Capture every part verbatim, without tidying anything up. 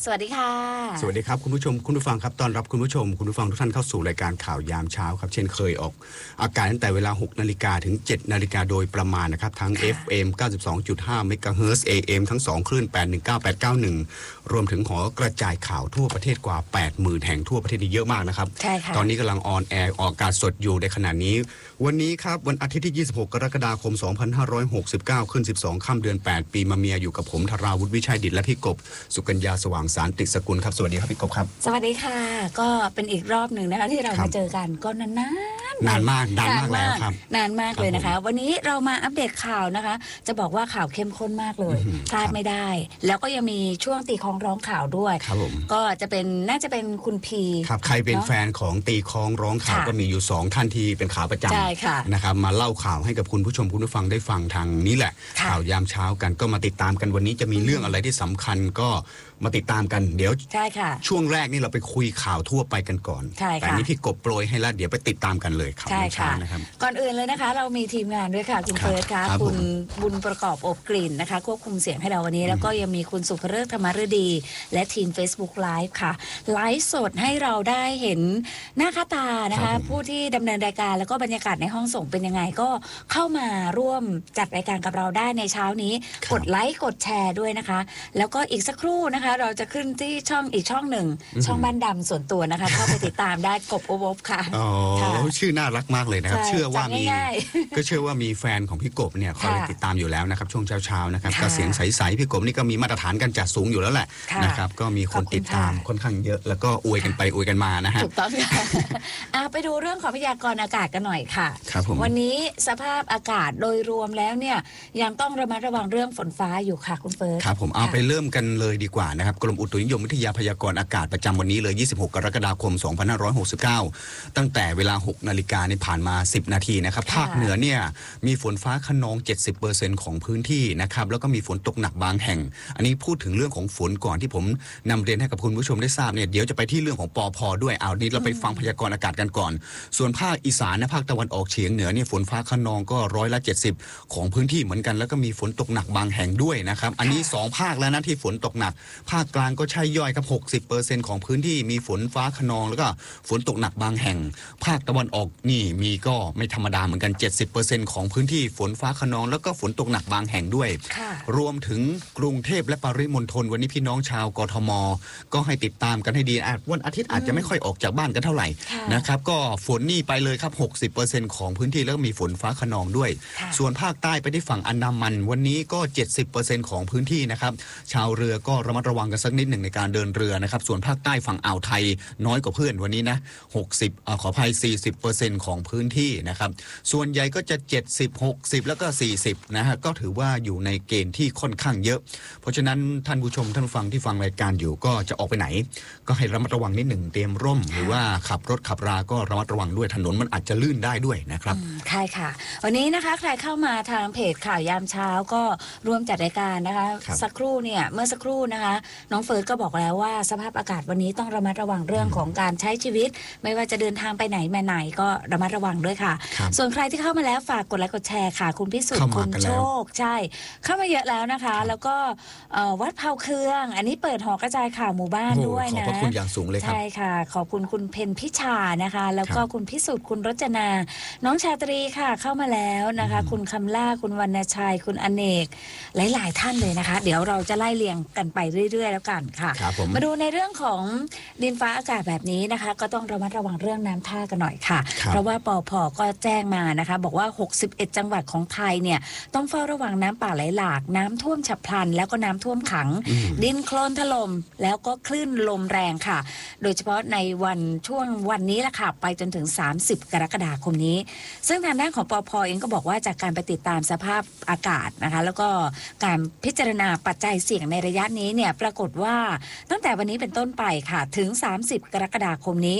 สวัสดีค่ะสวัสดีครับคุณผู้ชมคุณผู้ฟังครับต้อนรับคุณผู้ชมคุณผู้ฟังทุกท่านเข้าสู่รายการข่าวยามเช้าครับเช่นเคยออกอากาศตั้งแต่เวลาหกนาฬิกาถึงเจ็ดนาฬิกาโดยประมาณนะครับทั้ง เอฟ เอ็ม เก้าสิบสองจุดห้า เมกะเฮิรตซ์ เอ เอ็ม ทั้งสองคลื่นแปดหนึ่งเก้า แปดเก้าหนึ่งรวมถึงหอกระจายข่าวทั่วประเทศกว่า แปดหมื่น แห่งทั่วประเทศนี่เยอะมากนะครับใช่ค่ะตอนนี้กำลังออนแอร์ออกอากาศสดอยู่ในขณะนี้วันนี้ครับวันอาทิตย์ที่ยี่สิบหกกรกฎาคมสองพันห้าร้อยหกสิบเก้าขึ้นสิบสองค่ำเดือนแปดปีมะเมียอยู่กับผมธราวุฒิวิชัยดิษฐ์และพี่กบสุกัญญาสว่างสารติสกุลครับสวัสดีครับพี่กบครับสวัสดีค่ะก็เป็นอีกรอบหนึ่งนะคะที่เรามาเจอกันก็นานๆนานมากนานมากแล้วครับนานมากเลยนะคะวันนี้เรามาอัปเดตข่าวนะคะจะบอกว่าข่าวเข้มข้นมากเลยพลาดไม่ได้แล้วก็ยังมีช่วงตีคล้องร้องข่าวด้วยก็จะเป็นน่าจะเป็นคุณพีครับใครเป็นแฟนของตีคล้องร้องข่าวก็มีอยู่สองท่านที่เป็นข่าวประจำนะครับมาเล่าข่าวให้กับคุณผู้ชมคุณผู้ฟังได้ฟังทางนี้แหละข่าวยามเช้ากันก็มาติดตามกันวันนี้จะมีเรื่องอะไรที่สำคัญก็มาติดตามกันเดี๋ยวใช่ค่ะช่วงแรกนี่เราไปคุยข่าวทั่วไปกันก่อนแต่นี้พี่กบโปรยให้แล้วเดี๋ยวไปติดตามกันเลยข่าวยามเช้านะครับก่อนอื่นเลยนะคะเรามีทีมงานด้วยค่ะคุณเฟิร์สค่ะคุณบุญประกอบอบกลิ่นนะคะควบคุมเสียงให้เราวันนี้แล้วก็ยังมีคุณสุภฤกษ์ธรรมฤดีและทีม Facebook Live ค่ะไลฟ์สดให้เราได้เห็นหน้าค่าตานะคะผู้ที่ดำเนินรายการแล้วก็บรรยากาศในห้องส่งเป็นยังไงก็เข้ามาร่วมจัดรายการกับเราได้ในเช้านี้กดไลค์กดแชร์ด้วยนะคะแล้วก็อีกสักครู่นะคะเราจะขึ้นที่ช่องอีกช่องหนึ่งช่องบ้านดำส่วนตัวนะคะเข้าไปติดตามได้กบโอบอบค่ะอ๋อชื่อน่ารักมากเลยนะครับเชื่อว่ามีก็เชื่อว่ามีแฟนของพี่กบเนี่ยคอยติดตามอยู่แล้วนะครับช่วงเช้าๆนะครับก็เสียงใสๆพี่กบนี่ก็มีมาตรฐานการจัดสูงอยู่แล้วแหละนะครับก็มีคนติดตามค่อนข้างเยอะแล้วก็อวยกันไปอวยกันมานะฮะถูกต้องค่ะไปดูเรื่องของพยากรณ์อากาศกันหน่อยค่ะครับผมวันนี้สภาพอากาศโดยรวมแล้วเนี่ยยังต้องระมัดระวังเรื่องฝนฟ้าอยู่ค่ะคุณเฟิร์สครับผมเอาไปเริ่มกันเลยดีกว่านะครับกรมอุตุนิยมวิทยาพยากรณ์อากาศประจำวันนี้เลยยี่สิบหกกรกฎาคมสองพันห้าร้อยหกสิบเก้าตั้งแต่เวลาหกนาฬิกานี่ผ่านมาสิบนาทีนะครับภาคเหนือเนี่ยมีฝนฟ้าคะนอง เจ็ดสิบเปอร์เซ็นต์ ของพื้นที่นะครับแล้วก็มีฝนตกหนักบางแห่งอันนี้พูดถึงเรื่องของฝนก่อนที่ผมนำเรียนให้กับคุณผู้ชมได้ทราบเนี่ยเดี๋ยวจะไปที่เรื่องของปภด้วยเอานี้เราไปฟังพยากรณ์อากาศกันก่อนส่วนภาคอีสานและภาคตะวันออกเฉียงเหนือเนี่ยฝนฟ้าคะนองก็ร้อยละเจ็ดสิบของพื้นที่เหมือนกันแล้วก็มีฝนตกหนักบางแห่งด้วยนะครับอันนี้สองภาคแล้วนะที่ฝนตกหนักภาคกลางก็ใช่ย่อยครับ หกสิบเปอร์เซ็นต์ ของพื้นที่มีฝนฟ้าคะนองแล้วก็ฝนตกหนักบางแห่งภาคตะวันออกนี่มีก็ไม่ธรรมดาเหมือนกัน เจ็ดสิบเปอร์เซ็นต์ ของพื้นที่ฝนฟ้าคะนองแล้วก็ฝนตกหนักบางแห่งด้วยรวมถึงกรุงเทพและปริมณฑลวันนี้พี่น้องชาวกทมก็ให้ติดตามกันให้ดีวันอาทิตย์อาจจะไม่ค่อยออกจากบ้านกันเท่าไหร่นะครับก็ฝนนี่ไปเลยครับ หกสิบเปอร์เซ็นต์ ของพื้นที่แล้วก็มีฝนฟ้าคะนองด้วยส่วนภาคใต้ไปที่ฝั่งอันดามันวันนี้ก็ เจ็ดสิบเปอร์เซ็นต์ ของพื้นที่นะครับชาวเรือก็ระมัดระวังกันสักนิดหนึ่งในการเดินเรือนะครับส่วนภาคใต้ฝั่งอ่าวไทยน้อยกว่าเพื่อนวันนี้นะหกสิบอ่าขออภัย สี่สิบเปอร์เซ็นต์ ของพื้นที่นะครับส่วนใหญ่ก็จะเจ็ดสิบ หกสิบแล้วก็สี่สิบนะฮะก็ถือว่าอยู่ในเกณฑ์ที่ค่อนข้างเยอะเพราะฉะนั้นท่านผู้ชมท่านฟังที่ฟังรายการอยู่ก็จะออกไปไหนก็ให้ระมัดระวังนิดหนึ่งเตรียมร่มหรือว่าขับรถขับราก็ระมัดระวังด้วยถนนมันอาจจะลื่นได้ด้วยนะครับใช่ค่ะวันนี้นะคะใครเข้ามาทางเพจข่าวยามเช้าก็ร่วมจัดรายการนะคะสักครู่เนี่ยเมื่อสักครู่นะคะน้องเฟิร์สก็บอกแล้วว่าสภาพอากาศวันนี้ต้องระมัดระวังเรื่องของการใช้ชีวิตไม่ว่าจะเดินทางไปไหนมาไหนก็ระมัดระวังด้วยค่ะส่วนใครที่เข้ามาแล้วฝากกดไลค์กดแชร์ค่ะคุณพิสุทธิ์คุณโชคใช่เข้ามาเยอะแล้วนะคะแล้วก็วัดเผาเครื่องอันนี้เปิดหอกระจายข่าวหมู่บ้านด้วยนะขอบพระคุณอย่างสูงเลยครับใช่ค่ะขอบคุณคุณเพนพิชานะคะแล้วก็คุณพิสุทธิ์คุณรจนาน้องชาตรีค่ะเข้ามาแล้วนะคะคุณคำล่าคุณวรรณชัยคุณอเนกหลายๆท่านเลยนะคะเดี๋ยวเราจะไล่เรียงกันไปเรื่อยๆแล้วกันค่ะมาดูในเรื่องของดินฟ้าอากาศแบบนี้นะคะก็ต้องระมัดระวังเรื่องน้ำท่ากันหน่อยค่ะเพราะว่าปภ.ก็แจ้งมานะคะบอกว่าหกสิบเอ็ดจังหวัดของไทยเนี่ยต้องเฝ้าระวังน้ำป่าไหลหลากน้ำท่วมฉับพลันแล้วก็น้ำท่วมขังดินโคลนถล่มแล้วก็คลื่นลมแรงค่ะโดยเฉพาะในวันช่วงวันนี้แหละค่ะไปจนถึงสามสิบกรกฎาคมนี้ซึ่งทางด้านของปภ.เองก็บอกว่าจากการไปติดตามสภาพอากาศนะคะแล้วก็การพิจารณาปัจจัยเสี่ยงในระยะนี้เนี่ยปรากฏว่าตั้งแต่วันนี้เป็นต้นไปค่ะถึงสามสิบกรกฎาคมนี้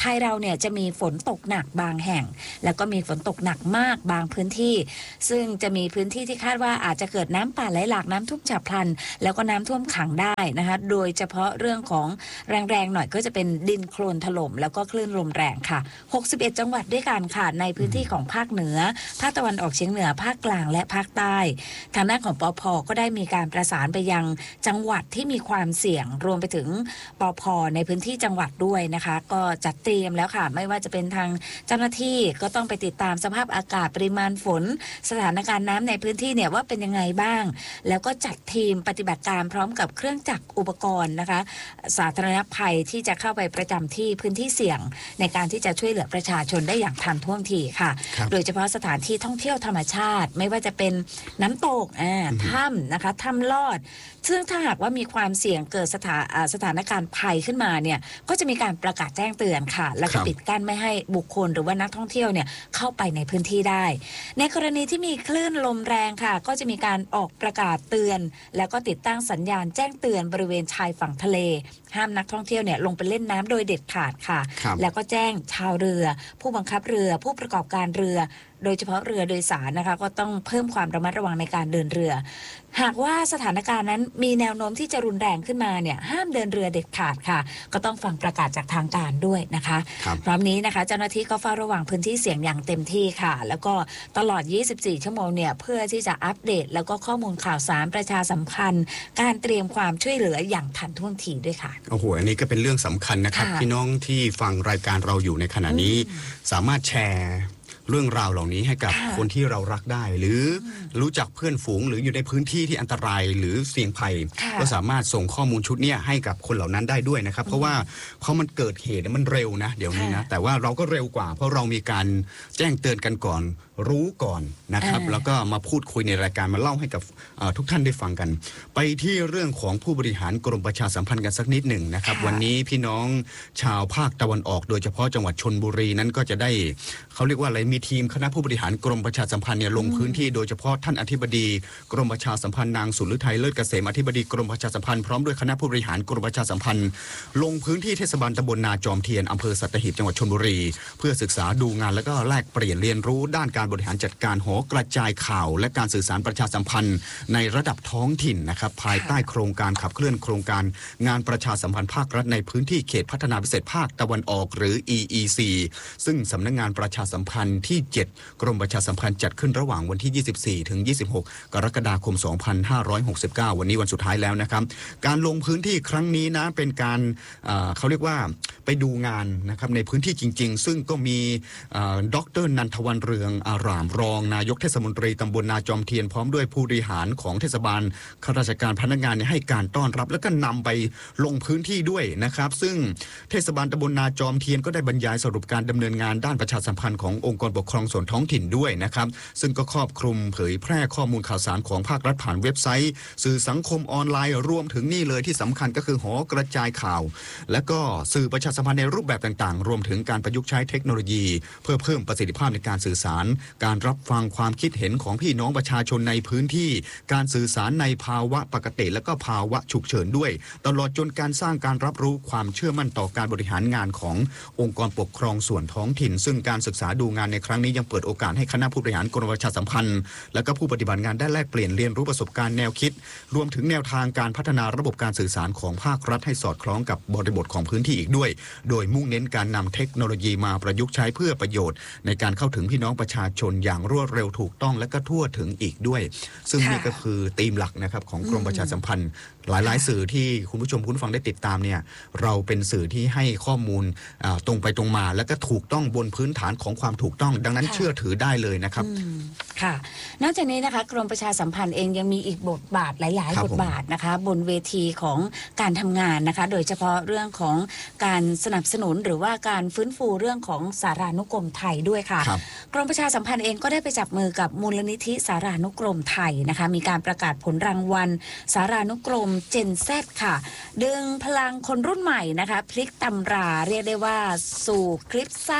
ไทยเราเนี่ยจะมีฝนตกหนักบางแห่ง แล้วก็มีฝนตกหนักมากบางพื้นที่ ซึ่งจะมีพื้นที่ที่คาดว่าอาจจะเกิดน้ำป่าไหลหลากน้ำท่วมฉับพลันแล้วก็น้ำท่วมขังได้นะคะโดยเฉพาะเรื่องของแรงๆหน่อยก็จะเป็นดินโคลนถล่มแล้วก็คลื่นลมแรงค่ะหกสิบเอ็ดจังหวัดด้วยกันค่ะในพื้นที่ของภาคเหนือภาคตะวันออกเฉียงเหนือภาคกลางและภาคใต้ทางด้านของปภ.ก็ได้มีการประสานไปยังจังหวัดที่มีความเสี่ยงรวมไปถึงปภ.ในพื้นที่จังหวัดด้วยนะคะก็จัดเตรียมแล้วค่ะไม่ว่าจะเป็นทางเจ้าหน้าที่ก็ต้องไปติดตามสภาพอากาศปริมาณฝนสถานการณ์น้ำในพื้นที่เนี่ยว่าเป็นยังไงบ้างแล้วก็จัดทีมปฏิบัติการพร้อมกับเครื่องจักรอุปกรณ์นะคะสาธารณภัยที่จะเข้าไปประจำที่พื้นที่เสี่ยงในการที่จะช่วยเหลือประชาชนได้อย่างทันท่วงทีค่ะโดยเฉพาะสถานที่ท่องเที่ยวธรรมชาติไม่ว่าจะเป็นน้ำตกอ่าถ้ำนะคะถ้ำลอดซึ่งถ้าหากว่ามีความเสี่ยงเกิดสถาสถานการณ์ภัยขึ้นมาเนี่ยก็จะมีการประกาศแจ้งเตือนค่ะแล้วก็ปิดกั้นไม่ให้บุคคลหรือว่านักท่องเที่ยวเนี่ยเข้าไปในพื้นที่ได้ในกรณีที่มีคลื่นลมแรงค่ะก็จะมีการออกประกาศเตือนแล้วก็ติดตั้งสัญญาณแจ้งเตือนบริเวณชายฝั่งทะเลห้ามนักท่องเที่ยวเนี่ยลงไปเล่นน้ำโดยเด็ดขาดค่ะแล้วก็แจ้งชาวเรือผู้บังคับเรือผู้ประกอบการเรือโดยเฉพาะเรือโดยสารนะคะก็ต้องเพิ่มความระมัดระวังในการเดินเรือหากว่าสถานการณ์นั้นมีแนวโน้มที่จะรุนแรงขึ้นมาเนี่ยห้ามเดินเรือเด็ดขาดค่ะก็ต้องฟังประกาศจากทางการด้วยนะคะพร้อมนี้นะคะเจ้าหน้าที่ก็เฝ้าระวังพื้นที่เสี่ยงอย่างเต็มที่ค่ะแล้วก็ตลอดยี่สิบสี่ชั่วโมงเนี่ยเพื่อที่จะอัปเดตแล้วก็ข้อมูลข่าวสารประชาสัมพันธ์การเตรียมความช่วยเหลืออย่างทันท่วงทีด้วยค่ะโอ้โหอันนี้ก็เป็นเรื่องสำคัญนะครับพี่น้องที่ฟังรายการเราอยู่ในขณะนี้สามารถแชร์เรื่องราวเหล่านี้ให้กับคนที่เรารักได้หรือรู้จักเพื่อนฝูงหรืออยู่ในพื้นที่ที่อันตรายหรือเสี่ยงภัยก็สามารถส่งข้อมูลชุดนี้ให้กับคนเหล่านั้นได้ด้วยนะครับเพราะว่าเพราะมันเกิดเหตุมันเร็วนะเดี๋ยวนี้นะแต่ว่าเราก็เร็วกว่าเพราะเรามีการแจ้งเตือนกันก่อนรู้ก่อนนะครับแล้วก็มาพูดคุยในรายการมาเล่าให้กับทุกท่านได้ฟังกันไปที่เรื่องของผู้บริหารกรมประชาสัมพันธ์กันสักนิดหนึ่งนะครับวันนี้พี่น้องชาวภาคตะวันออกโดยเฉพาะจังหวัดชลบุรีนั้นก็จะได้เขาเรียกว่าอะไรมีทีมคณะผู้บริหารกรมประชาสัมพันธ์เนี่ยลงพื้นที่โดยเฉพาะท่านอธิบดีกรมประชาสัมพันธ์นางสุรฤทัยเลิศเกษมอธิบดีกรมประชาสัมพันธ์พร้อมด้วยคณะผู้บริหารกรมประชาสัมพันธ์ลงพื้นที่เทศบาลตำบลนาจอมเทียนอำเภอสัตหีบจังหวัดชลบุรีเพื่อศึกษาดูงานและก็แลกเปลี่ยนเรียนรู้ด้านการบริหารจัดการหอกระจายข่าวและการสื่อสารประชาสัมพันธ์ในระดับท้องถิ่นนะครับภายใต้โครงการขับเคลื่อนโครงการงานประชาสัมพันธ์ภาครัฐในพื้นที่เขตพัฒนาพิเศษภาคตะวันออกหรือ อี อี ซี ซึ่งสำนักงานประชาสัมพันธ์ที่เจ็ดกรมประชาสัมพันธ์จัดขึ้นระหว่างวันที่ยี่สิบสี่ถึงยี่สิบหกกรกฎาคมสองพันห้าร้อยหกสิบเก้าวันนี้วันสุดท้ายแล้วนะครับการลงพื้นที่ครั้งนี้นะเป็นการเอ่อเขาเรียกว่าไปดูงานนะครับในพื้นที่จริงๆซึ่งก็มีดร.นันทวันเรืองอารามรองนายกเทศมนตรีตำบลนาจอมเทียนพร้อมด้วยผู้บริหารของเทศบาลข้าราชการพนักงานให้การต้อนรับแล้วก็นำไปลงพื้นที่ด้วยนะครับซึ่งเทศบาลตำบลนาจอมเทียนก็ได้บรรยายสรุปการดำเนินงานด้านประชาสัมพันธ์ขององค์กรปกครองส่วนท้องถิ่นด้วยนะครับซึ่งก็ครอบคลุมเผยแพร่ข้อมูลข่าวสารของภาครัฐผ่านเว็บไซต์สื่อสังคมออนไลน์รวมถึงนี่เลยที่สำคัญก็คือหอกระจายข่าวและก็สื่อประชาสัมพันธ์ในรูปแบบต่างๆรวมถึงการประยุกต์ใช้เทคโนโลยีเพื่อเพิ่มประสิทธิภาพในการสื่อสารการรับฟังความคิดเห็นของพี่น้องประชาชนในพื้นที่การสื่อสารในภาวะปกติและก็ภาวะฉุกเฉินด้วยตลอดจนการสร้างการรับรู้ความเชื่อมั่นต่อการบริหารงานขององค์กรปกครองส่วนท้องถิ่นซึ่งการศึกษาดูงานในครั้งนี้ยังเปิดโอกาสให้คณะผู้บริหารกรมประชาสัมพันธ์และก็ผู้ปฏิบัติงานได้แลกเปลี่ยนเรียนรู้ประสบการณ์แนวคิดรวมถึงแนวทางการพัฒนาระบบการสื่อสารของภาครัฐให้สอดคล้องกับบริบทของพื้นที่อีกด้วยโดยมุ่งเน้นการนำเทคโนโลยีมาประยุกต์ใช้เพื่อประโยชน์ในการเข้าถึงพี่น้องประชาชนอย่างรวดเร็วถูกต้องและก็ทั่วถึงอีกด้วยซึ่งนี่ก็คือธีมหลักนะครับของกรมประชาสัมพันธ์หลายๆสื่อที่คุณผู้ชมคุณผู้ฟังได้ติดตามเนี่ยเราเป็นสื่อที่ให้ข้อมูลตรงไปตรงมาและก็ถูกต้องบนพื้นฐานของความถูกต้องดังนั้นเชื่อถือได้เลยนะครับค่ะนอกจากนี้นะคะกรมประชาสัมพันธ์เองยังมีอีกบทบาทหลายๆบทบาทนะคะบนเวทีของการทำงานนะคะโดยเฉพาะเรื่องของการสนับสนุนหรือว่าการฟื้นฟูเรื่องของสารานุกรมไทยด้วยค่ะกรมประชาสัมพันธ์เองก็ได้ไปจับมือกับมูลนิธิสารานุกรมไทยนะคะมีการประกาศผลรางวัลสารานุกรมเจนแซดค่ะดึงพลังคนรุ่นใหม่นะคะพลิกตำราเรียกได้ว่าสู่คลิปสั้นติ๊ก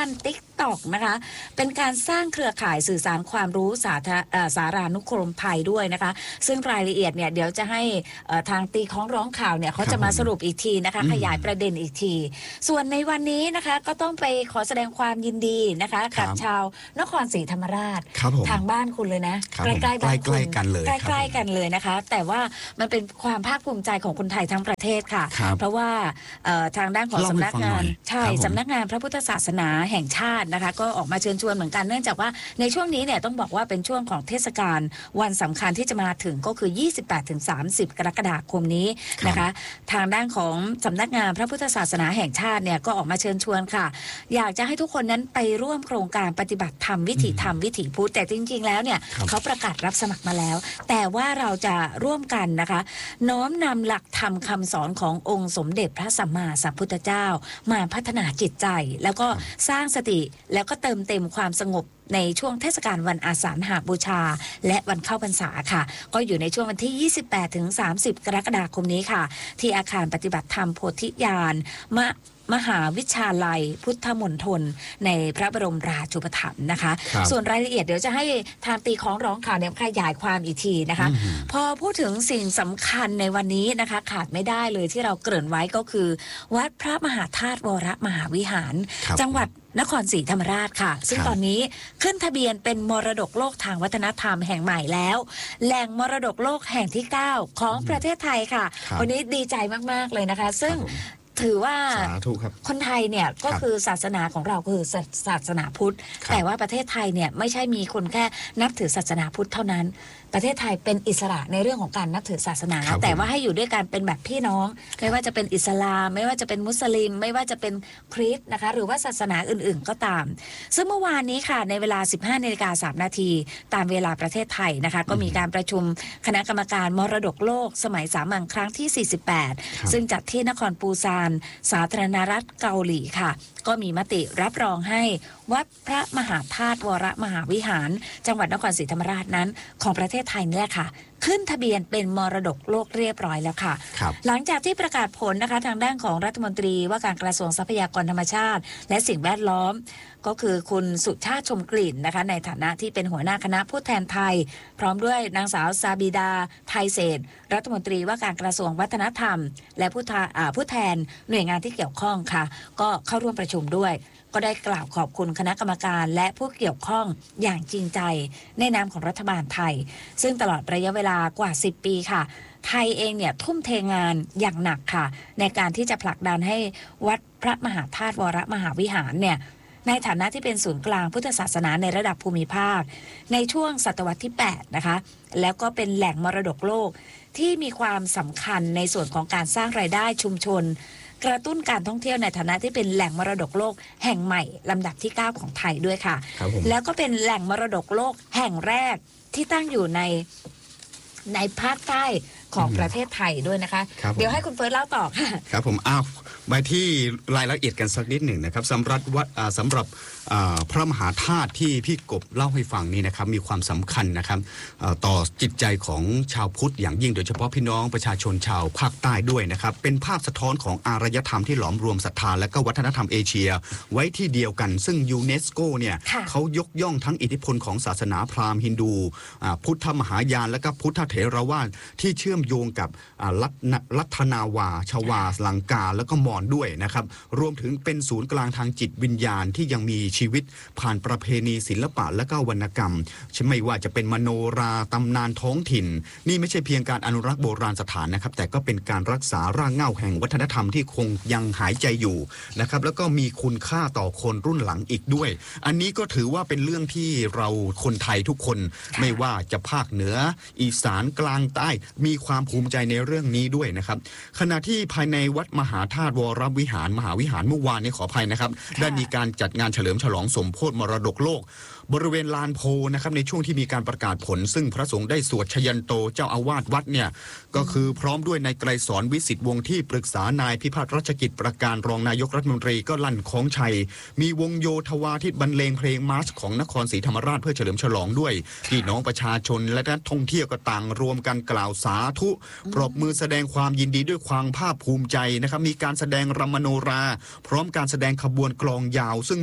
TikTok นะคะเป็นการสร้างเครือข่ายสื่อสารความรู้สาธารเอ่อสารานุกรมไทยด้วยนะคะซึ่งรายละเอียดเนี่ยเดี๋ยวจะให้เอ่อทางตีของร้องข่าวเนี่ยเขาจะมาสรุปอีกทีนะคะอืมขยายประเด็นอีกที ส่วนในวันนี้นะคะก็ต้องไปขอแสดงความยินดีนะคะครักับบ ชาวนครศรีธรรมราชครับผมทางบ้านคุณเลยนะครับผมใกล้ๆบ้านคุณใกล้ๆกันเลยใกครับล้ผมๆกันเลยนะคะ แต่ว่ามันเป็นความภาคภูมิใจของคนไทยทั้งประเทศค่ะครับเพราะว่าเอ่อทางด้านของเล่าสำให้นักฟังงาหน่นอยใช่ครับผมสำนักงานพระพุทธศาสนาแห่งชาตินะคะ ก็ออกมาเชิญชวนเหมือนกันเนื่องจากว่าในช่วงนี้เนี่ยต้องบอกว่าเป็นช่วงของเทศกาลวันสำคัญที่จะมาถึงก็คือ ยี่สิบแปดถึงสามสิบ กรกฎาคมนี้นะคะ ทางด้านของสำนักงานพระพุทธศาสนาแห่งชาติเนี่ยก็ออกมาเชิญชวนค่ะ อยากจะให้ทุกคนนั้นไปร่วมโครงการปฏิบัติธรรมวิถีธรรมวิถีพุทธแต่จริง ๆ แล้วเนี่ยครับเขาประกาศรับสมัครมาแล้ว แต่ว่าเราจะร่วมกันนะคะ น้อมนำหลักธรรมคำสอนขององค์สมเด็จพระสัมมาสัมพุทธเจ้า มาพัฒนาจิตใจ แล้วก็สร้างสติแล้วก็เติมเต็มความสงบในช่วงเทศกาลวันอาสาฬหบูชา และวันเข้าพรรษาค่ะ ก็อยู่ในช่วงวันที่ ยี่สิบแปดถึงสามสิบ กรกฎาคมนี้ค่ะ ที่อาคารปฏิบัติธรรมโพธิญาณมะมหาวิชาลัย พุทธมณฑลในพระบรมราชูปถัมภ์นะคะครับส่วนรายละเอียดเดี๋ยวจะให้ทางตีของร้องข่าวเนี่ยขยายความอีกทีนะคะอืมพอพูดถึงสิ่งสำคัญในวันนี้นะคะ ขาดไม่ได้เลยที่เราเกริ่นไว้ก็คือ วัดพระมหาธาตุวรมหาวิหารครับจังหวัดนครศรีธรรมราชค่ะ ซึ่งครับตอนนี้ขึ้นทะเบียนเป็นมรดกโลกทางวัฒนธรรมแห่งใหม่แล้ว แหล่งมรดกโลกแห่งที่ เก้า ของประเทศไทยค่ะครับวันนี้ดีใจมากๆเลยนะคะ ซึ่งครับผมถือว่าสาธุครับคนไทยเนี่ยก็ครับคือศาสนาของเราคือศาศาสนาพุทธครับแต่ว่าประเทศไทยเนี่ยไม่ใช่มีคนแค่นับถือศาสนาพุทธเท่านั้น ประเทศไทยเป็นอิสระในเรื่องของการนับถือศาสนาครับแต่ผมว่าให้อยู่ด้วยกันเป็นแบบพี่น้อง ไม่ว่าจะเป็นอิสลาม ไม่ว่าจะเป็นมุสลิม ไม่ว่าจะเป็นคริสต์นะคะ หรือว่าศาสนาอื่นๆก็ตาม ซึ่งเมื่อวานนี้ค่ะในเวลา สิบห้านาฬิกาสามนาทีตามเวลาประเทศไทยนะคะ ก็มีการประชุมคณะกรรมการมรดกโลก สมัยสามัญครั้งที่ สี่สิบแปดครับซึ่งจัดที่นครปูซาน สาธารณรัฐเกาหลีค่ะ ก็มีมติรับรองให้วัดพระมหาธาตุวรมหาวิหาร จังหวัดนครศรีธรรมราชนั้นของประเทศไทยนี่แหละค่ะ ขึ้นทะเบียนเป็นมรดกโลกเรียบร้อยแล้วค่ะครับหลังจากที่ประกาศผลนะคะทางด้านของรัฐมนตรีว่าการกระทรวงทรัพยากรธรรมชาติ และสิ่งแวดล้อม ก็คือคุณสุชาติชมกลิ่นนะคะในฐานะที่เป็นหัวหน้าคณะผู้แทนไทย พร้อมด้วยนางสาวซาบิดาไทยเศรษฐ์รัฐมนตรีว่าการกระทรวงวัฒนธรรม และผู้ทาอ่าผู้แทนหน่วยงานที่เกี่ยวข้องค่ะ ก็เข้าร่วมประชุมด้วย ก็ได้กล่าวขอบคุณคณะกรรมการและผู้เกี่ยวข้องอย่างจริงใจในนามของรัฐบาลไทย ซึ่งตลอดระยะเวลากว่า สิบ ปีค่ะ ไทยเองเนี่ยทุ่มเทงานอย่างหนักค่ะ ในการที่จะผลักดันให้วัดพระมหาธาตุวรมหาวิหารเนี่ยในฐานะที่เป็นศูนย์กลางพุทธศาสนาในระดับภูมิภาค ในช่วงศตวรรษที่ แปด นะคะ แล้วก็เป็นแหล่งมรดกโลกที่มีความสำคัญในส่วนของการสร้างรายได้ชุมชน กระตุ้นการท่องเที่ยวในฐานะที่เป็นแหล่งมรดกโลกแห่งใหม่ลำดับที่ เก้า ของไทยด้วยค่ะครับผมแล้วก็เป็นแหล่งมรดกโลกแห่งแรกที่ตั้งอยู่ในในภาคใต้ของประเทศไทยด้วยนะคะครับผมเดี๋ยวให้คุณเฟิร์สเล่าต่อค่ะครับผมอ้าวไปที่รายละเอียดกันสักนิดหนึ่งนะครับสำหรับวัดอ่าสำหรับอ่าพระมหาธาตุที่พี่กบเล่าให้ฟังนี่นะครับมีความสำคัญนะครับอ่าต่อจิตใจของชาวพุทธอย่างยิ่งโดยเฉพาะพี่น้องประชาชนชาวภาคใต้ด้วยนะครับเป็นภาพสะท้อนของอารยธรรมที่หลอมรวมศรัทธาและก็วัฒนธรรมเอเชีย ไว้ที่เดียวกัน ซึ่งยูเนสโกเนี่ยค่ะเขายกย่องทั้งอิทธิพลของศาสนาพราหมณ์ฮินดูอ่าพุทธมหายานและก็พุทธเถรวาทที่เชื่อมโยงกับอ่าลัทนลัทนาวา ชวา ลังกา แล้วก็มอญด้วยนะครับรวมถึงเป็นศูนย์กลางทางจิตวิญญาณที่ยังมีชีวิตผ่านประเพณีศิลปะและก็วรรณกรรมไม่ว่าจะเป็นมโนราตำนานท้องถิ่น นี่ไม่ใช่เพียงการอนุรักษ์โบราณสถานนะครับแต่ก็เป็นการรักษารากเหง้าแห่งวัฒนธรรมที่คงยังหายใจอยู่นะครับแล้วก็มีคุณค่าต่อคนรุ่นหลังอีกด้วย อันนี้ก็ถือว่าเป็นเรื่องที่เราคนไทยทุกคนไม่ว่าจะภาคเหนืออีสานกลางใต้มีความภูมิใจในเรื่องนี้ด้วยนะครับขณะที่ภายในวัดมหาธาตุวรวิหารมหาวิหารเมื่อวานนี้ขออภัยนะครับได้มีการจัดงานเฉลิมฉลองสมโภชมรดกโลกบริเวณลานโพนะครับในช่วงที่มีการประกาศผล ซึ่งพระสงฆ์ได้สวดชยันโตเจ้าอาวาสวัดเนี่ยก็คือพร้อมด้วยนายไกรสอนวิสิทธิ์วงศ์ที่ปรึกษานายพิพัฒน์รัชกิจประการรองนายกรัฐมนตรีก็ลั่นของชัยมีวงโยธวาทิตบรรเลงเพลงมาร์ชของนครศรีธรรมราชเพื่อเฉลิมฉลองด้วยพี่น้องประชาชนและนักท่องเที่ยวก็ต่างรวมกันกล่าวสาธุปรบมือแสดงความยินดีด้วยความภาคภูมิใจนะครับมีการแสดงรำมโนราพร้อมการแสดงขบวนกลองยาวซึ่งเมื่อวานนี้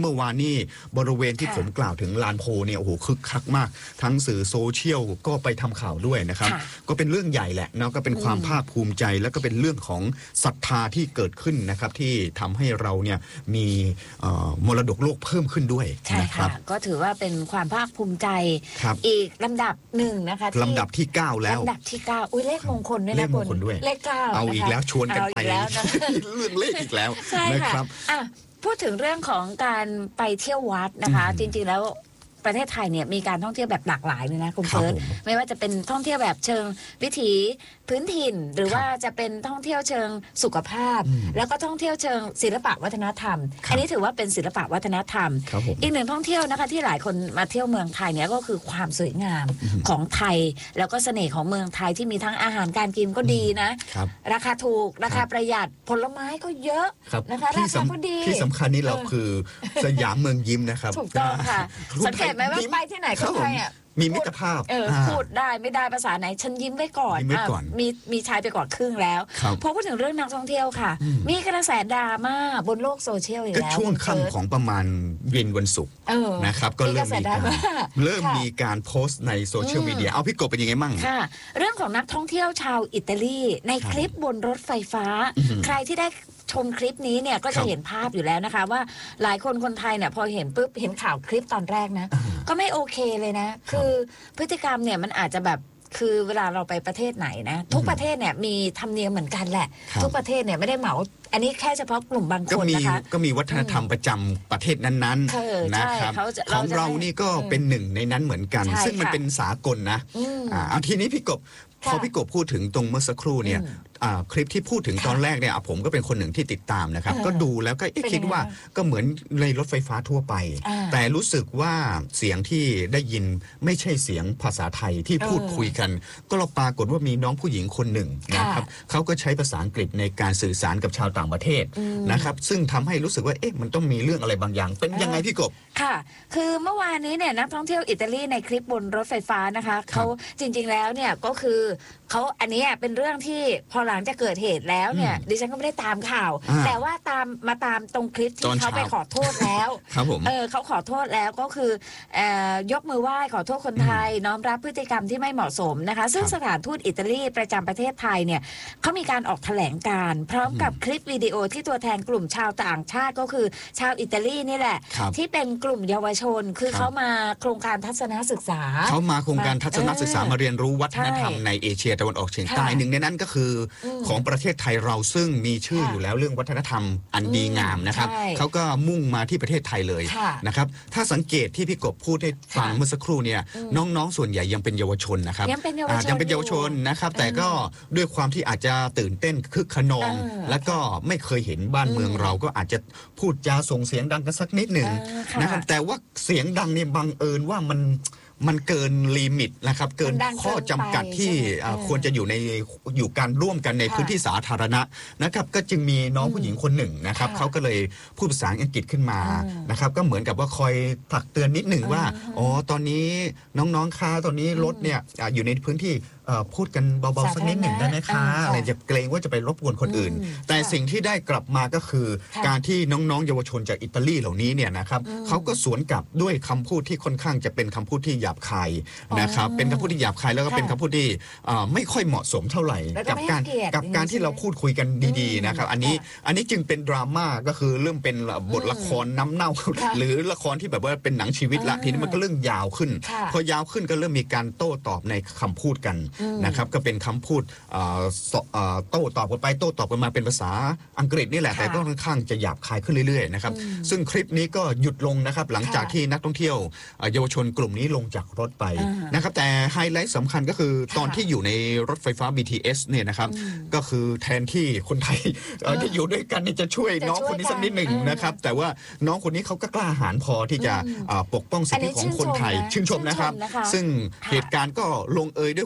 นี่บริเวณที่ค่ะผมกล่าวถึงลานโพเนี่ยโอ้โหคึกคักมาก ทั้งสื่อโซเชียลก็ไปทำข่าวด้วยนะครับค่ะก็เป็นเรื่องใหญ่แหละเนาะก็เป็นความอืมภาคภูมิใจแล้วก็เป็นเรื่องของศรัทธาที่เกิดขึ้นนะครับที่ทำให้เราเนี่ยมีเอ่อมรดกโลกเพิ่มขึ้นด้วยใช่นะครัค่ะบก็ถือว่าเป็นความภาคภูมิใจครับอีกลำดับหนึ่งนะคะที่ลำดับที่เก้าแล้วลำดับที่เก้าอุ้ยเลขมงคลด้วยนะเลขมงคลณด้วยเลขเก้าเอานะคะอีกแล้วชวนกันเอาไปอีกแล้วนะเรื่องเลขอีกแล้วใช่นะค่ะครับอ่ะ พูดถึงเรื่องของการไปเที่ยววัดนะคะอืมจริงๆแล้วประเทศไทยเนี่ยมีการท่องเที่ยวแบบหลากหลายเลยนะคุณครับเฟิร์สผมไม่ว่าจะเป็นท่องเที่ยวแบบเชิงวิถีพื้นถิ่น หรือครับว่าจะเป็นท่องเที่ยวเชิงสุขภาพอืมแล้วก็ท่องเที่ยวเชิงศิลปะวัฒนธรรมครับอันนี้ถือว่าเป็นศิลปะวัฒนธรรมครับผมอีกหนึ่งท่องเที่ยวนะคะที่หลายคนมาเที่ยวเมืองไทยเนี่ยก็คือความสวยงามอืมของไทย แล้วก็เสน่ห์ของเมืองไทยที่มีทั้งอาหารการกินก็ดีนะครับราคาถูกราครัคาบประหยัดผลไม้ก็เยอะครับนะคะราที่คาสำก็ดีที่สำคัญนี่เราคือสยามเมืองยิ้มนะครับถูกต้องค่ะรูปสังเกตไหมว่าไปที่ไหนคครันบผมไทยอ่ะมีมิตรภาพเอออ่าพูดได้ไม่ได้ภาษาไหน ฉันยิ้มไว้ก่อนยิ้มไว้ก่อนะมีมีชายไปก่อนครึ่งแล้วครับพอพูดถึงเรื่องนักท่องเที่ยวค่ะอืมมีกระแสดราม่าบนโลกโซเชียลอีกก็แล้วช่วงคุณเฟิร์สค่ำของประมาณเย็นวันศุกร์เออนะครับก็เริ่มมีมีกระแสดราการม่าเริ่มค่ะมีการโพสต์ในโซเชียลอืมมีเดียเอาพี่กบเป็นยังไงมั่งค่ะ เรื่องของนักท่องเที่ยวชาวอิตาลีในครับคลิปบนรถไฟฟ้าอือหือใครที่ได้ชมคลิปนี้เนี่ยก็ครัจะบเห็นภาพอยู่แล้วนะคะ ว่าหลายคนคนไทยเนี่ยพอเห็นปุ๊บเห็นข่าวคลิปตอนแรกนะอ่าก็ไม่โอเคเลยนะ คือพฤติกรรมเนี่ยมันอาจจะแบบคือเวลาเราไปประเทศไหนนะ ทุกประเทศเนี่ยมีธรรมเนียมเหมือนกันแหละครับทุกประเทศเนี่ยไม่ได้เหมา อันนี้แค่เฉพาะกลุ่มบางก็คนมีนะคะก็มีวัฒนธรรมประจำประเทศนั้นเออๆใช่นะครับเขาจะของเราจะเราให้นี่ก็เออเป็นหนึ่งในนั้นเหมือนกันใช่ซึ่งมันค่ะเป็นสากลนะอืมอ่าเอาทีนี้พี่กบพค่ะอพี่กบพูดถึงตรงเมื่อสักครู่เนี่ยอืมอ่าคลิปที่พูดถึงค่ะตอนแรกเนี่ยอ่ะผมก็เป็นคนหนึ่งที่ติดตามนะครับเออก็ดูแล้วก็เอ๊ะเป็นคิดยังไงว่าบ้างก็เหมือนในรถไฟฟ้าทั่วไปอ่าแต่รู้สึกว่าเสียงที่ได้ยินไม่ใช่เสียงภาษาไทยที่พูดเออคุยกัน ก็เราปรากฏว่ามีน้องผู้หญิงคนหนึ่งนะครับเขาก็ใช้ภาษาอังกฤษในการสื่อสารกับชาวต่างประเทศอืมนะครับซึ่งทำให้รู้สึกว่าเอ๊ะมันต้องมีเรื่องอะไรบางอย่าง เป็นยังไงพี่กบค่ะ คือเมื่อวานนี้เนี่ยนักท่องเที่ยวอิตาลีในคลิปบนรถไฟฟ้านะคะเขาจริงๆแล้วเนี่ยก็คือเขาอันเนี้ยเป็นเรื่องที่พอหลังจากเกิดเหตุแล้วเนี่ยอืมดิฉันก็ไม่ได้ตามข่าวอ่าแต่ว่าตามมาตามตรงคลิปตที่อนเขาเช้าไปขอโทษแล้วครับผมเออเขาขอโทษแล้วก็คือเอ่อยกมือไหว้ขอโทษคนไทย น้อมรับพฤติกรรมที่ไม่เหมาะสมนะคะ ซึ่งครับสถานทูตอิตาลีประจำประเทศไทยเนี่ยเขามีการออกแถลงการณ์พร้อมกับคลิปวิดีโอที่ตัวแทนกลุ่มชาวต่างชาติก็คือชาวอิตาลีนี่แหละครับที่เป็นกลุ่มเยาวชน คือครับเขามาโครงการทัศนศึกษาเขามาโครงการทัศนศึกษาเออมาเรียนรู้วัฒนธรรมใช่ในเอเชียตะวันออกเฉียงใต้ค่ะหนึ่งในนั้นก็คืออมของประเทศไทยเราซึ่งมีชื่อค่ะอยู่แล้วเรื่องวัฒนธรรมอันดีงามนะครับใช่เขาก็มุ่งมาที่ประเทศไทยเลยค่ะนะครับถ้าสังเกตที่พี่กบพูดให้ฟังค่ะเมื่อสักครู่เนี่ยอืมน้องๆส่วนใหญ่ยังเป็นเยาวชนนะครับยังเป็นเยาวชนอ่ายังเป็นเยาวชนอยู่นะครับ แต่เออก็ด้วยความที่อาจจะตื่นเต้นคึกขนองเออแล้วก็ไม่เคยเห็นบ้านเมืองอืมเราก็อาจจะพูดจาส่งเสียงดังกันสักนิดหนึ่งเออค่ะนะครับแต่ว่าเสียงดังเนี่ยบังเอิญว่ามันมันเกินลิมิตนะครับเกินมันดังข้อจำกัดเกินไปที่ใช่ไหมอ่าเออควรจะอยู่ในอยู่การร่วมกันในค่ะพื้นที่สาธารณะนะครับก็จึงมีน้องผู้หญิงคนหนึ่งนะครับค่ะเขาก็เลยพูดภาษาอังกฤษขึ้นมาเออนะครับก็เหมือนกับว่าคอยผลักเตือนนิดหนึ่งเออว่าอ๋อตอนนี้น้องๆคะตอนนี้รถเนี่ยอ่าอยู่ในพื้นที่เอ่อพูดกันเบาๆสักนิดหนึ่งได้ไหมสาธารคะณะเออค่ะอะไรจะเกรงว่าจะไปรบกวนคนอื่นอืมแต่สิ่งที่ได้กลับมาก็คือค่ะการที่น้องๆเยาวชนจากอิตาลีเหล่านี้เนี่ยนะครับอืมเขาก็สวนกลับด้วยคำพูดที่ค่อนข้างจะเป็นคำพูดที่หยาบคายอ๋อนะครับเป็นคำพูดที่หยาบคายแล้วก็ค่ะเป็นคำพูดที่เอ่อไม่ค่อยเหมาะสมเท่าไหร่แล้วก็กัไม่การให้เกียรติกับการที่เราพูดคุยกันดีอืมๆนะครับอันนี้ค่ะอันนี้จึงเป็นดราม่าก็คือเริ่มเป็นบทละครน้ำเน่าค่ะหรือละครที่แบบว่าเป็นหนังชีวิตละอ่าทีนี้มันก็เรื่องยาวขึ้นค่ะพอยาวขึ้นก็เริ่มมีการโต้ตอบในคำพูดกันอืมนะครับก็เป็นคำพูดเอ่อสเอ่อโต้ตอบกันไปโต้ตอบกันมาเป็นภาษาอังกฤษนี่แหละค่ะแต่ก็ค่อนข้างจะหยาบคายขึ้นเรื่อยๆนะครับอืมซึ่งคลิปนี้ก็หยุดลงนะครับหลังจากค่ะที่นักท่องเที่ยวเอ่อเยาวชนกลุ่มนี้ลงจากรถไปอ่านนะครับแต่ไฮไลท์สำคัญก็คือตอนค่ะที่อยู่ในรถไฟฟ้า บี ที เอส เนี่ยนะครับอืมก็คือแทนที่คนไทยเอ่อเออที่อยู่ด้วยกันนี่จะช่วยจะน้องช่วยคนนี้สักนิดหนึ่งกันนะครับแต่ว่าน้องคนนี้เขาก็กล้าหาญพอที่จะอืมอ่าปกป้องสิทธิของคนไทยอันนี้ชื่ชื่นนชชมมนะนะครับครับนะคะซึ่งค่ะเหตุการณ์ก็ลงเอยด้วยความ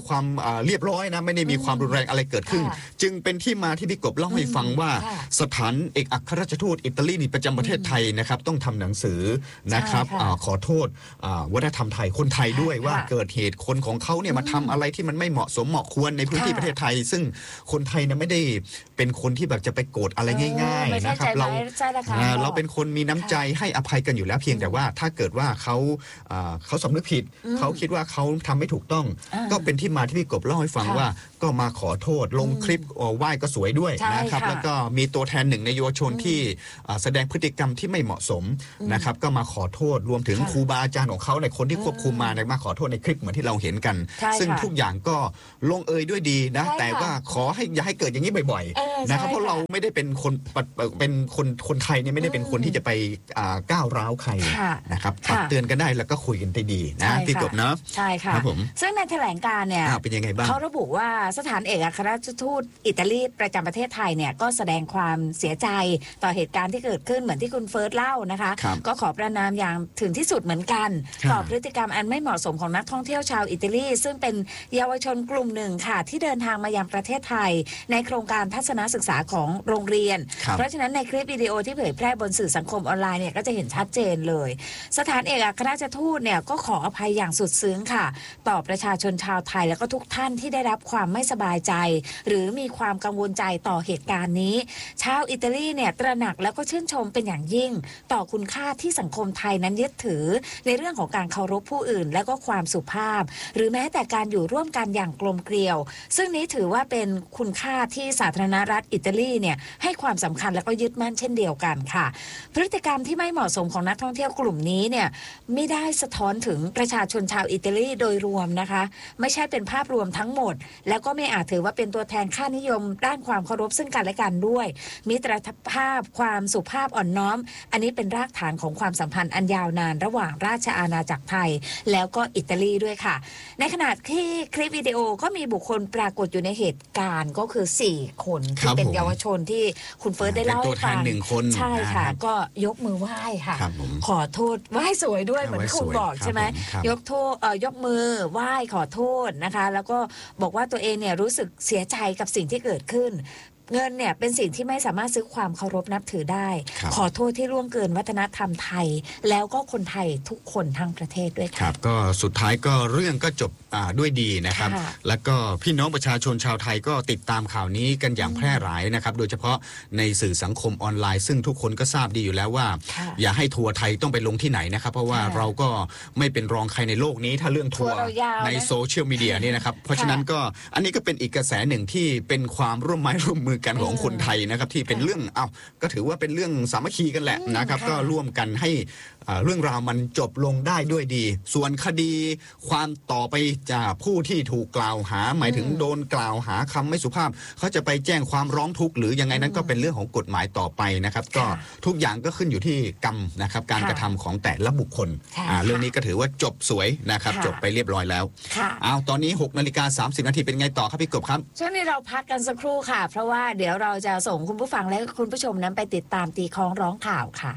เรียบร้อยนะไม่ได้มีความรุนแรงอะไรเกิดขึ้นจึงเป็นที่มาที่พี่กบเล่าให้ฟังว่าสถานเอกอัครราชทูตอิตาลีประจำประเทศไทยนะครับต้องทำหนังสือนะครับขอโทษวัฒนธรรมไทยคนไทยด้วยว่าเกิดเหตุคนของเขาเนี่ยมาทำอะไรที่มันไม่เหมาะสมเหมาะควรในพื้นที่ประเทศไทยซึ่งคนไทยเนี่ยไม่ได้เป็นคนที่แบบจะไปโกรธอะไรง่ายๆนะครับเราเราเป็นคนมีน้ำใจให้อภัยกันอยู่แล้วเพียงแต่ว่าถ้าเกิดว่าเขาเขาสำนึกผิดเขาคิดว่าเขาทำไม่ถูกต้องก็เป็นที่มาที่พี่กบเล่าให้ฟังว่าก็มาขอโทษลงคลิปไหว้ก็สวยด้วยนะครับแล้วก็มีตัวแทนหนึ่งในเยาวชนที่แสดงพฤติกรรมที่ไม่เหมาะสมนะครับก็มาขอโทษรวมถึงครูบาอาจารย์ของเขาในคนที่ควบคุมมามาขอโทษในคลิปเหมือนที่เราเห็นกันซึ่งทุกอย่างก็ลงเอยด้วยดีนะแต่ว่าขอให้อย่าให้เกิดอย่างนี้บ่อยๆนะครับเพราะเราไม่ได้เป็นคนเป็นคนคนไทยเนี่ยไม่ได้เป็นคนที่จะไปก้าวร้าวใครนะครับตักเตือนกันได้แล้วก็คุยกันได้ดีนะพี่กบเนาะใช่ค่ะซึ่งในแถลงการเนี่ยเป็นยังไงบ้างเขาระบุว่าสถานเอกอัครราชทูตอิตาลีประจำประเทศไทยเนี่ยก็แสดงความเสียใจต่อเหตุการณ์ที่เกิดขึ้นเหมือนที่คุณเฟิร์สเล่านะคะก็ขอประณามอย่างถึงที่สุดเหมือนกันต่อพฤติกรรมอันไม่เหมาะสมของนักท่องเที่ยวชาวอิตาลีซึ่งเป็นเยาวชนกลุ่มหนึ่งค่ะที่เดินทางมายังประเทศไทยในโครงการทัศนศึกษาของโรงเรียนเพราะฉะนั้นในคลิปวิดีโอที่เผยแพร่บนสื่อสังคมออนไลน์เนี่ยก็จะเห็นชัดเจนเลยสถานเอกอัครราชทูตเนี่ยก็ขออภัยอย่างสุดซึ้งค่ะต่อประชาชนชาวไทยแล้วก็ทุกท่านที่ได้รับความไม่สบายใจหรือมีความกังวลใจต่อเหตุการณ์นี้ชาวอิตาลีเนี่ยตระหนักแล้วก็ชื่นชมเป็นอย่างยิ่งต่อคุณค่าที่สังคมไทยนั้นยึดถือในเรื่องของการเคารพผู้อื่นและก็ความสุภาพหรือแม้แต่การอยู่ร่วมกันอย่างกลมเกลียวซึ่งนี้ถือว่าเป็นคุณค่าที่สาธารณรัฐอิตาลีเนี่ยให้ความสำคัญและก็ยึดมั่นเช่นเดียวกันค่ะพฤติกรรมที่ไม่เหมาะสมของนักท่องเที่ยวกลุ่มนี้เนี่ยไม่ได้สะท้อนถึงประชาชนชาวอิตาลีโดยรวมนะคะไม่ใช่เป็นภาพรวมทั้งหมดแล้วก็ไม่อาจถือว่าเป็นตัวแทนค่านิยมด้านความเคารพซึ่งกันและกันด้วยมิตรภาพความสุภาพอ่อนน้อมอันนี้เป็นรากฐานของความสัมพันธ์อันยาวนานระหว่างราชอาณาจักรไทยแล้วก็อิตาลีด้วยค่ะในขณะที่คลิปวิดีโอก็มีบุคคลปรากฏอยู่ในเหตุการณ์ก็คือสี่คนที่เป็นเยาวชนที่คุณเฟิร์สได้เล่าให้ฟังใช่ค่ะก็ยกมือไหว้ค่ะขอโทษไหว้สวยด้วยเหมือนที่คุณบอกใช่ไหมยกโทษเอ่อยกมือไหว้ขอโทษนะคะแล้วก็บอกว่าตัวเองเนี่ยรู้สึกเสียใจกับสิ่งที่เกิดขึ้นเงินเนี่ยเป็นสิ่งที่ไม่สามารถซื้อความเคารพนับถือได้ขอโทษที่ล่วงเกินวัฒนธรรมไทยแล้วก็คนไทยทุกคนทั้งประเทศด้วยค่ะครับก็สุดท้ายก็เรื่องก็จบด้วยดีนะครับแล้วก็พี่น้องประชาชนชาวไทยก็ติดตามข่าวนี้กันอย่างแพร่หลายนะครับโดยเฉพาะในสื่อสังคมออนไลน์ซึ่งทุกคนก็ทราบดีอยู่แล้วว่าอย่าให้ทัวร์ไทยต้องไปลงที่ไหนนะครับเพราะว่าเราก็ไม่เป็นรองใครในโลกนี้ถ้าเรื่องทัวร์ในโซเชียลมีเดียนี่นะครับเพราะฉะนั้นก็อันนี้ก็เป็นอีกกระแสหนึ่งที่เป็นความร่วมไม้ร่วมมือกันของคนไทยนะครับที่เป็นเรื่องเอ้าก็ถือว่าเป็นเรื่องสามัคคีกันแหละนะครับก็ร่วมกันให้เรื่องราวมันจบลงได้ด้วยดีส่วนคดีความต่อไปจากผู้ที่ถูกกล่าวหาหมายถึงโดนกล่าวหาคำไม่สุภาพเขาจะไปแจ้งความร้องทุกข์หรือยังไงนั้นก็เป็นเรื่องของกฎหมายต่อไปนะครับก็ทุกอย่างก็ขึ้นอยู่ที่กรรมนะครับการกระทำของแต่ละบุคคลเรื่องนี้ก็ถือว่าจบสวยนะครับจบไปเรียบร้อยแล้วเอาตอนนี้หกนาฬิกาสามสิบนาทีเป็นไงต่อครับพี่กบครับช่วงนี้เราพักกันสักครู่ค่ะเพราะว่าเดี๋ยวเราจะส่งคุณผู้ฟังและคุณผู้ชมนั้นไปติดตามตีคล้องร้องข่าวค่ะ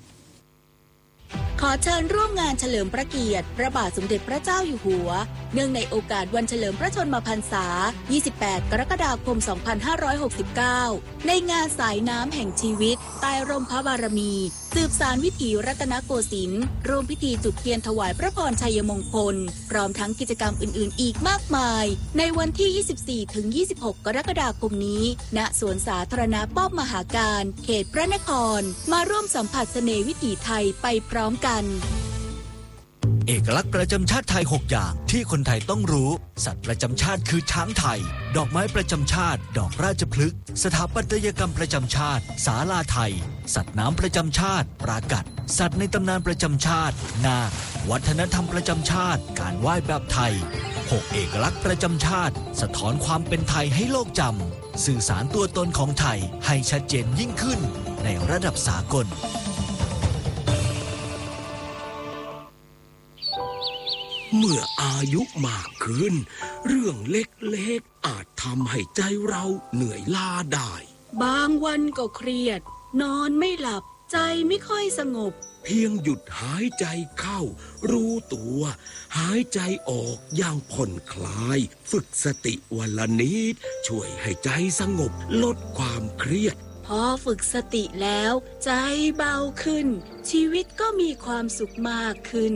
ขอเชิญร่วมงานเฉลิมพระเกียรติพระบาทสมเด็จพระเจ้าอยู่หัวเนื่องในโอกาสวันเฉลิมพระชนมพรรษายี่สิบแปดกรกฎาคมสองพันห้าร้อยหกสิบเก้าในงานสายน้ำแห่งชีวิตใต้ร่มพระบารมีสืบสานวิถีรัตนโกสินทร์ร่วมพิธีจุดเทียนถวายพระพรชัยมงคลพร้อมทั้งกิจกรรมอื่นๆอีกมากมายในวันที่ ยี่สิบสี่ถึงยี่สิบหก กรกฎาคมนี้ณสวนสาธารณะป้อมมหาการเขตพระนครมาร่วมสัมผัสเสน่ห์วิถีไทยไปพร้อมกันเอกลักษณ์ประจำชาติไทยหกอย่างที่คนไทยต้องรู้สัตว์ประจำชาติคือช้างไทยดอกไม้ประจำชาติดอกราชพฤกษ์สถาปัตยกรรมประจำชาติศาลาไทยสัตว์น้ำประจำชาติปรากัดสัตว์ในตำนานประจำชาตินาควัฒนธรรมประจำชาติการไหว้แบบไทยหกเอกลักษณ์ประจำชาติสะท้อนความเป็นไทยให้โลกจำสื่อสารตัวตนของไทยให้ชัดเจนยิ่งขึ้นในระดับสากลเมื่ออายุมากขึ้นเรื่องเล็กๆอาจทำให้ใจเราเหนื่อยล้าได้บางวันก็เครียดนอนไม่หลับใจไม่ค่อยสงบเพียงหยุดหายใจเข้ารู้ตัวหายใจออกอย่างผ่อนคลายฝึกสติวันละนิดช่วยให้ใจสงบลดความเครียดพอฝึกสติแล้วใจเบาขึ้นชีวิตก็มีความสุขมากขึ้น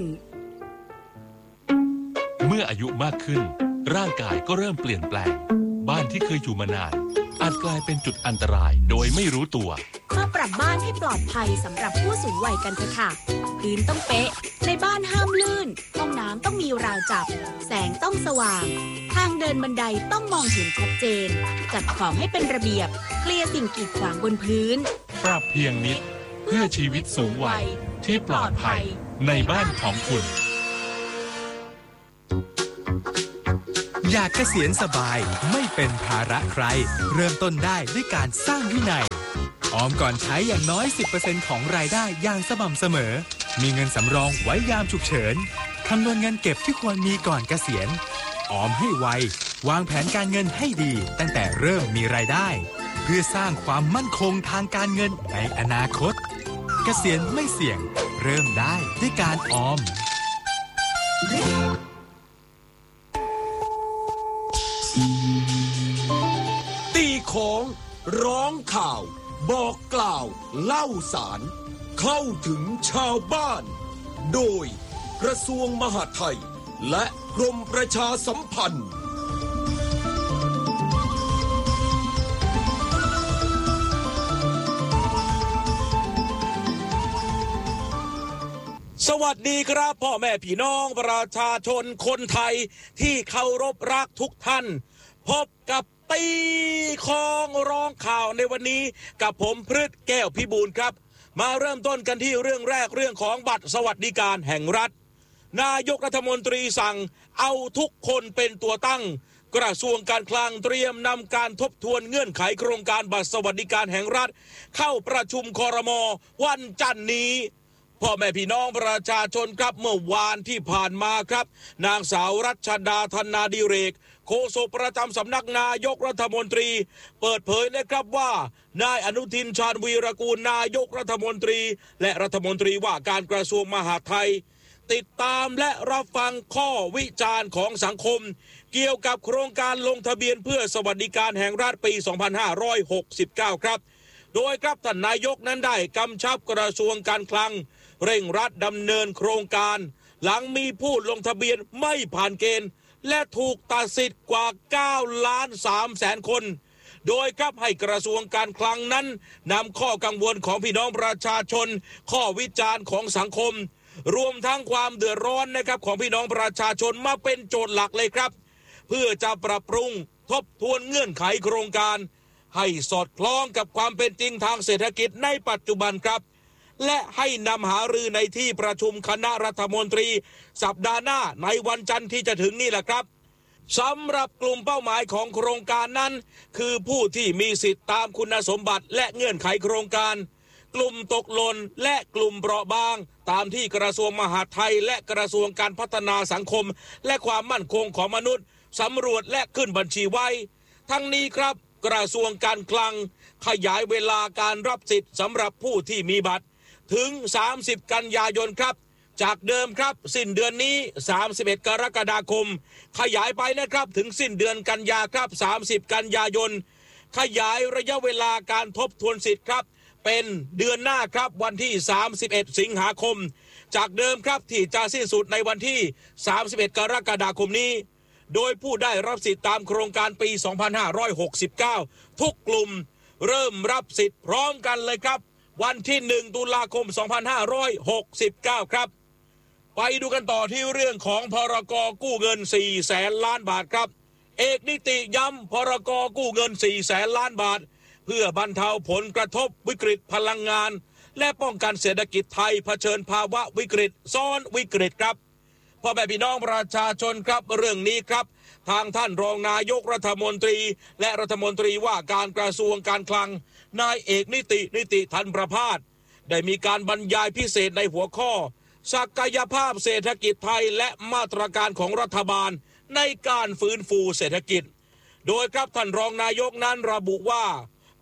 เมื่ออายุมากขึ้นร่างกายก็เริ่มเปลี่ยนแปลงบ้านที่เคยอยู่มานานอาจกลายเป็นจุดอันตรายโดยไม่รู้ตัวมาปรับบ้านให้ปลอดภัยสำหรับผู้สูงวัยกันเถอะค่ะพื้นต้องเป๊ะในบ้านห้ามลื่นห้องน้ำต้องมีราวจับแสงต้องสว่างทางเดินบันไดต้องมองเห็นชัดเจนจัดของให้เป็นระเบียบเคลียร์สิ่งกีดขวางบนพื้นปรับเพียงนิดเพื่อชีวิตสูงวัยที่ปลอดภัยในบ้านของคุณอยากเกษียณสบายไม่เป็นภาระใครเริ่มต้นได้ด้วยการสร้างวินัยออมก่อนใช้อย่างน้อย สิบเปอร์เซ็นต์ ของรายได้อย่างสม่ำเสมอมีเงินสำรองไว้ยามฉุกเฉินคำนวณเงินเก็บที่ควรมีก่อนเกษียณออมให้ไววางแผนการเงินให้ดีตั้งแต่เริ่มมีรายได้เพื่อสร้างความมั่นคงทางการเงินในอนาคตเกษียณไม่เสี่ยงเริ่มได้ด้วยการออมตีของร้องข่าวบอกกล่าวเล่าสารเข้าถึงชาวบ้านโดยกระทรวงมหาดไทยและกรมประชาสัมพันธ์สวัสดีครับพ่อแม่พี่น้องประชาชนคนไทยที่เคารพรักทุกท่านพบกับตีของร้องข่าวในวันนี้กับผมพฤทธิ์แก้วพิบูลครับมาเริ่มต้นกันที่เรื่องแรกเรื่องของบัตรสวัสดิการแห่งรัฐนายกรัฐมนตรีสั่งเอาทุกคนเป็นตัวตั้งกระทรวงการคลังเตรียมนำการทบทวนเงื่อนไขโครงการบัตรสวัสดิการแห่งรัฐเข้าประชุมครม.วันจันทร์นี้พ่อแม่พี่น้องประชาชนครับเมื่อวานที่ผ่านมาครับนางสาวรัชดาธนาดิเรกโฆษกประจำสำนักนายกรัฐมนตรีเปิดเผยนะครับว่านายอนุทินชาญวีรกูลนายกรัฐมนตรีและรัฐมนตรีว่าการกระทรวงมหาดไทยติดตามและรับฟังข้อวิจารณ์ของสังคมเกี่ยวกับโครงการลงทะเบียนเพื่อสวัสดิการแห่งรัฐปี สองพันห้าร้อยหกสิบเก้า ครับโดยครับท่านนายกนั้นได้กำชับกระทรวงการคลังเร่งรัดดำเนินโครงการหลังมีผู้ลงทะเบียนไม่ผ่านเกณฑ์และถูกตัดสิทธิ์กว่าเก้าล้านสามแสนคนโดยครับให้กระทรวงการคลังนั้นนำข้อกังวลของพี่น้องประชาชนข้อวิจารณ์ของสังคมรวมทั้งความเดือดร้อนนะครับของพี่น้องประชาชนมาเป็นโจทย์หลักเลยครับเพื่อจะปรับปรุงทบทวนเงื่อนไขโครงการให้สอดคล้องกับความเป็นจริงทางเศรษฐกิจในปัจจุบันครับและให้นำหารือในที่ประชุมคณะรัฐมนตรีสัปดาห์หน้าในวันจันทร์ที่จะถึงนี่แหละครับสำหรับกลุ่มเป้าหมายของโครงการนั้นคือผู้ที่มีสิทธิตามคุณสมบัติและเงื่อนไขโครงการกลุ่มตกหล่นและกลุ่มเปราะบางตามที่กระทรวงมหาดไทยและกระทรวงการพัฒนาสังคมและความมั่นคงของมนุษย์สำรวจและขึ้นบัญชีไว้ทั้งนี้ครับกระทรวงการคลังขยายเวลาการรับสิทธิ์สำหรับผู้ที่มีบัตรถึงสามสิบกันยายนครับจากเดิมครับสิ้นเดือนนี้สามสิบเอ็ดกรกฎาคมขยายไปนะครับถึงสิ้นเดือนกันยาครับสามสิบกันยายนขยายระยะเวลาการทบทวนสิทธิ์ครับเป็นเดือนหน้าครับวันที่สามสิบเอ็ดสิงหาคมจากเดิมครับที่จะสิ้นสุดในวันที่สามสิบเอ็ดกรกฎาคมนี้โดยผู้ได้รับสิทธิ์ตามโครงการปีสองพันห้าร้อยหกสิบเก้าทุกกลุ่มเริ่มรับสิทธิ์พร้อมกันเลยครับวันที่หนึ่งตุลาคมสองพันห้าร้อยหกสิบเก้าครับไปดูกันต่อที่เรื่องของพรก.กู้เงินสี่แสนล้านบาทครับเอกนิติย้ำพรก.กู้เงินสี่แสนล้านบาทเพื่อบรรเทาผลกระทบวิกฤตพลังงานและป้องกันเศรษฐกิจไทยเผชิญภาวะวิกฤตซ้อนวิกฤตครับพ่อแม่พี่น้องประชาชนครับเรื่องนี้ครับทางท่านรองนายกรัฐมนตรีและรัฐมนตรีว่าการกระทรวงการคลังนายเอกนิตินิติธันประภาสได้มีการบรรยายพิเศษในหัวข้อศักยภาพเศรษฐกิจไทยและมาตรการของรัฐบาลในการฟื้นฟูเศรษฐกิจโดยครับท่านรองนายกนั้นระบุว่า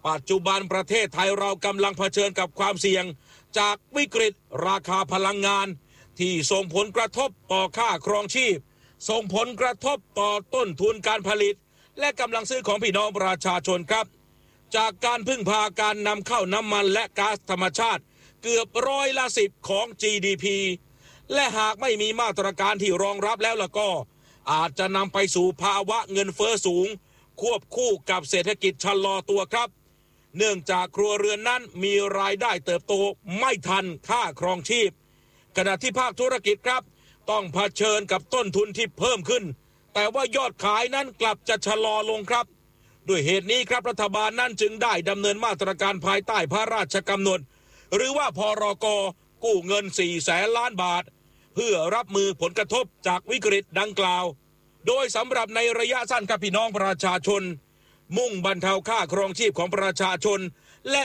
ปัจจุบันประเทศไทยเรากำลังเผชิญกับความเสี่ยงจากวิกฤตราคาพลังงานที่ส่งผลกระทบต่อค่าครองชีพส่งผลกระทบต่อต้นทุนการผลิตและกำลังซื้อของพี่น้องประชาชนครับจากการพึ่งพาการนำเข้าน้ำมันและก๊าซธรรมชาติเกือบร้อยละสิบของ จี ดี พี และหากไม่มีมาตรการที่รองรับแล้วล่ะก็อาจจะนำไปสู่ภาวะเงินเฟ้อสูงควบคู่กับเศรษฐกิจชะลอตัวครับเนื่องจากครัวเรือนนั้นมีรายได้เติบโตไม่ทันค่าครองชีพขณะที่ภาคธุรกิจครับต้องเผชิญกับต้นทุนที่เพิ่มขึ้นแต่ว่ายอดขายนั้นกลับจะชะลอลงครับด้วยเหตุนี้ครับรัฐบาลนั้นจึงได้ดำเนินมาตรการภายใต้พระราชกำหนดหรือว่าพรก.กู้เงินสี่แสนล้านบาทเพื่อรับมือผลกระทบจากวิกฤตดังกล่าวโดยสำหรับในระยะสั้นครับพี่น้องประชาชนมุ่งบรรเทาค่าครองชีพของประชาชน